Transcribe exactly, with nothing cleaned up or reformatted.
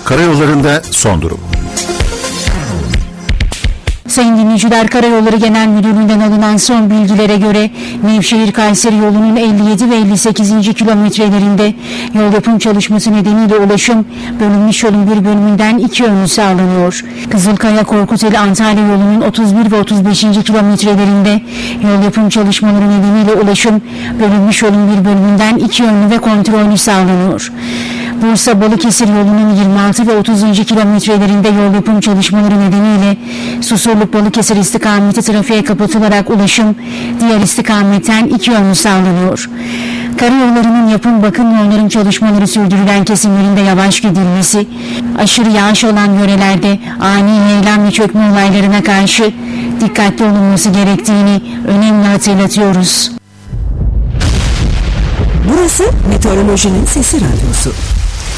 Karayollarında son durum. Sayın dinleyiciler, Karayolları Genel Müdürlüğü'nden alınan son bilgilere göre Nevşehir-Kayseri yolunun elli yedi ve elli sekizinci kilometrelerinde yol yapım çalışması nedeniyle ulaşım bölünmüş yolun bir bölümünden iki yönlü sağlanıyor. Kızılkaya-Korkuteli-Antalya yolunun otuz bir ve otuz beşinci kilometrelerinde yol yapım çalışmaları nedeniyle ulaşım bölünmüş yolun bir bölümünden iki yönlü ve kontrollü sağlanıyor. Bursa-Balıkesir yolunun yirmi altı ve otuzuncu kilometrelerinde yol yapım çalışmaları nedeniyle Susurluk-Balıkesir istikameti trafiğe kapatılarak ulaşım diğer istikametten iki yönlü sağlanıyor. Karayollarının yapım bakım yolların çalışmaları sürdürülen kesimlerinde yavaş gidilmesi, aşırı yağış olan yörelerde ani heyelan ve çökme olaylarına karşı dikkatli olunması gerektiğini önemli hatırlatıyoruz. Burası Meteorolojinin Sesi Radyosu.